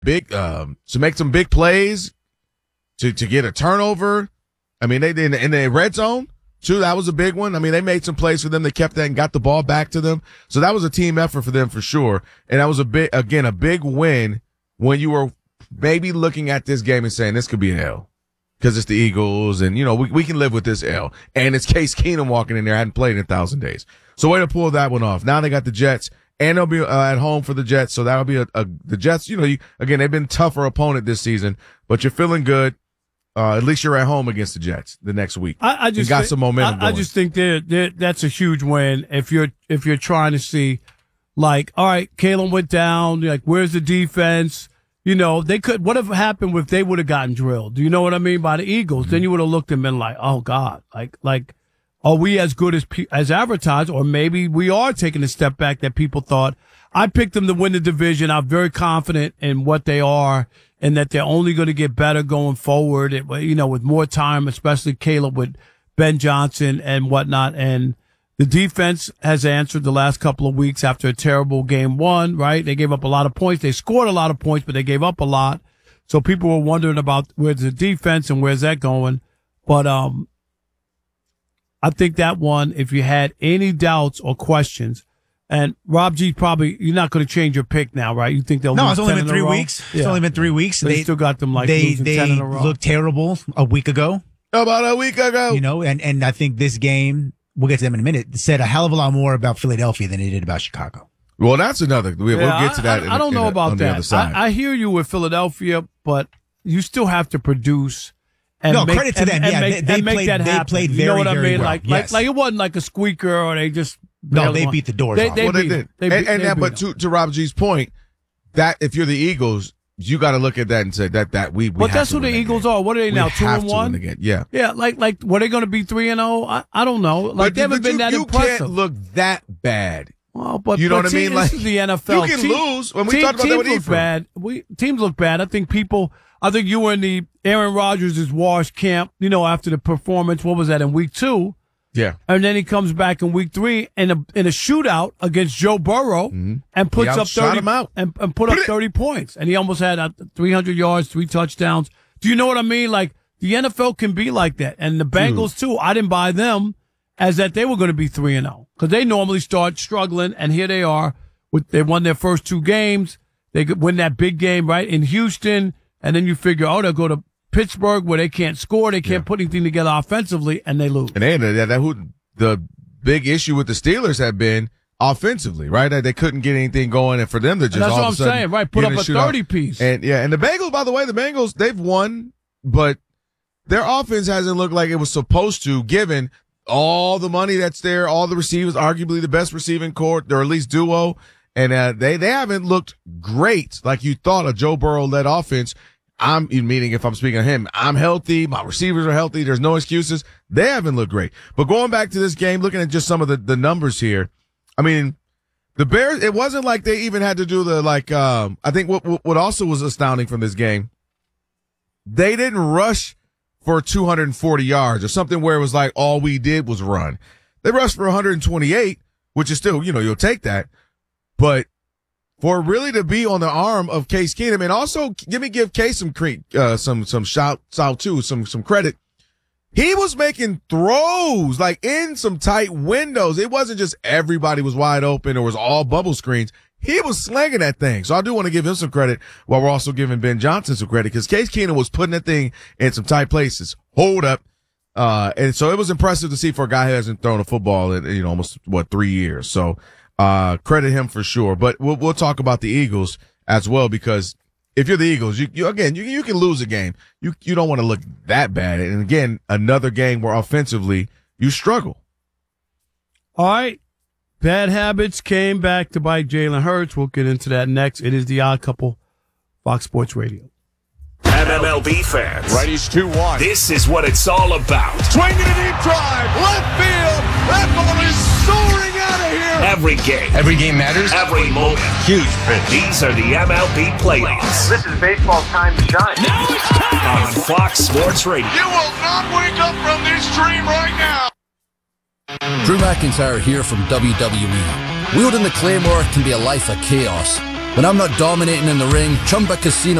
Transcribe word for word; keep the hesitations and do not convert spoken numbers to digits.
big, um, to make some big plays, to to get a turnover. I mean, they did in the red zone too. That was a big one. I mean, they made some plays for them. They kept that and got the ball back to them. So that was a team effort for them for sure. And that was a big, again, a big win when you were maybe looking at this game and saying this could be an L because it's the Eagles, and you know we we can live with this L. And it's Case Keenum walking in there. I hadn't played in a thousand days. So way to pull that one off. Now they got the Jets. And they'll be uh, at home for the Jets, so that'll be a, a the Jets. You know, you, again, they've been a tougher opponent this season, but you're feeling good. Uh, at least you're at home against the Jets the next week. I, I just you got think, some momentum. I, I going. just think that that that's a huge win. If you're if you're trying to see, like, all right, Kalen went down. Like, where's the defense? You know, they could. What have happened if they would have gotten drilled? Do you know what I mean by the Eagles? Mm-hmm. Then you would have looked and been like, oh God, like like. Are we as good as as advertised, or maybe we are taking a step back that people thought? I picked them to win the division. I'm very confident in what they are and that they're only going to get better going forward. It, you know, with more time, especially Caleb with Ben Johnson and whatnot. And the defense has answered the last couple of weeks after a terrible game one, right? They gave up a lot of points. They scored a lot of points, but they gave up a lot. So people were wondering about where's the defense and where's that going. But, um, I think that one, if you had any doubts or questions, and Rob G, probably, you're not going to change your pick now, right? You think they'll no, lose it's only ten been three in a row? weeks. Yeah. It's only been three weeks. They, they still got them like they, losing they ten in a row. looked terrible a week ago. About a week ago. You know, and, and I think this game, we'll get to them in a minute, said a hell of a lot more about Philadelphia than it did about Chicago. Well, that's another. We, yeah, we'll get to that. I, in, I don't in know a, about on that. The other side. I, I hear you with Philadelphia, but you still have to produce. And no, make, credit to and, them. And yeah, make, they, they and make played. that They happen. played very, you know what I very mean? well. Like, yes. like, like it wasn't like a squeaker, or they just no, they beat the doors they, off. They well, beat they did. They and beat, and they that, beat but them. to to Rob G's point, that if you're the Eagles, you got to look at that and say that that we. we But have that's to who the win Eagles game. are. What are they We now? Two have and to one. win again. Yeah. Yeah, like like were they going to be three and zero? I I don't know. Like but, they haven't but been you, that you impressive. can't look that bad. Well, but you know but what I mean? team- Like this is the N F L. you can Team- lose. When we team, talked about that teams with look Ephraim. bad. We teams look bad. I think people. I think you were in the Aaron Rodgers is washed camp. You know, after the performance, what was that in week two? Yeah. And then he comes back in week three in a in a shootout against Joe Burrow Mm-hmm. and puts He up outshot thirty him out. and, and put up thirty points. And he almost had uh, three hundred yards, three touchdowns. Do you know what I mean? Like the N F L can be like that, and the Bengals too. I didn't buy them as that they were going to be three and zero because they normally start struggling, and here they are. With they won their first two games, they could win that big game right in Houston, and then you figure, oh, they'll go to Pittsburgh where they can't score, they can't yeah. put anything together offensively, and they lose. And they that, that who the big issue with the Steelers had been offensively, right? That they couldn't get anything going, and for them to just and that's all what of I'm a sudden saying, right? Put up a thirty piece, and yeah, and the Bengals, by the way, the Bengals they've won, but their offense hasn't looked like it was supposed to, given all the money that's there, all the receivers, arguably the best receiving core, or at least duo. And uh, they, they haven't looked great like you thought a Joe Burrow-led offense. I'm meaning if I'm speaking of him, I'm healthy. My receivers are healthy. There's no excuses. They haven't looked great. But going back to this game, looking at just some of the, the numbers here, I mean, the Bears, it wasn't like they even had to do the, like, um, I think what, what also was astounding from this game, they didn't rush for two hundred forty yards or something where it was like all we did was run. They rushed for one hundred twenty-eight, which is still, you know, you'll take that. But for really to be on the arm of Case Keenum, and also give me give Case some cre- uh, some some shout out too, some some credit. He was making throws like in some tight windows. It wasn't just everybody was wide open or was all bubble screens. He was slanging that thing. So I do want to give him some credit while we're also giving Ben Johnson some credit because Case Keenum was putting that thing in some tight places. Hold up. Uh, and so it was impressive to see for a guy who hasn't thrown a football in, you know, almost what, three years. So, Uh, credit him for sure, but we'll we'll talk about the Eagles as well because if you're the Eagles, you, you again you you can lose a game. You you don't want to look that bad, and again another game where offensively you struggle. All right, bad habits came back to bite Jalen Hurts. We'll get into that next. It is the Odd Couple, Fox Sports Radio. M L B fans, righties two one. This is what it's all about. Swinging a deep drive, left field. That ball is soaring out of here. Every game. Every game matters. Every moment. Huge pitch. These are the M L B playoffs. This is baseball's time to shine. Now it's time on Fox Sports Radio. You will not wake up from this dream right now. Drew McIntyre here from W W E. Wielding the Claymore can be a life of chaos. When I'm not dominating in the ring, Chumba Casino